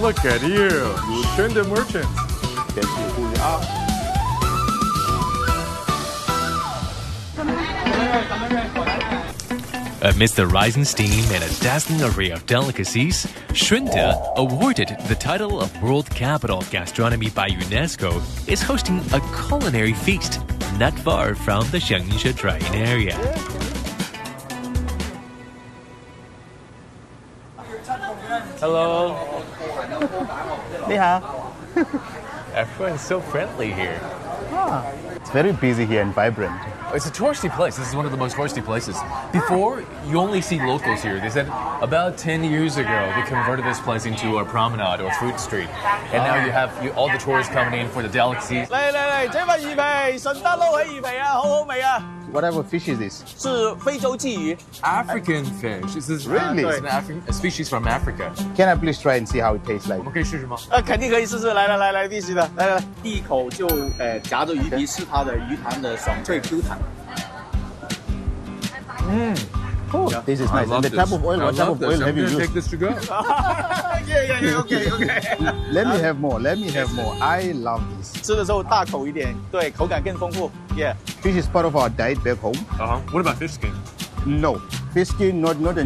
Look at you, Shunde merchant. Tell you who we are. Amidst the rising steam and a dazzling array of delicacies, Shunde, awarded the title of World Capital of Gastronomy by UNESCO, is hosting a culinary feast not far from the Shengshe Drying Area. Hello. 你好. Everyone's so friendly here. It's very busy here and vibrant. It's a touristy place. This is one of the most touristy places. Before, you only see locals here. They said about 10 years ago, they converted this place into a promenade or food street. And now you have all the tourists coming in for the delicacies. 嚟，這份魚皮，順德撈起魚皮啊，好好味啊！ Whatever fish is this? 是非洲鲫魚。 African fish. This is Really? It's a species from Africa. Can I please try and see how it tastes like? 我们可以试试吗？ 肯定可以试试，来，必须的，来，第一口就夹着鱼皮吃它的鱼弹的爽脆 Q 弹。 Oh, this is nice. And the type of oil, what type of oil have you used? Take this to go. Okay. Let me have more. I love this. 吃的时候大口一点，对，口感更丰富。Yeah. Fish is part of our diet back home. What about fish skin? No, fish skin not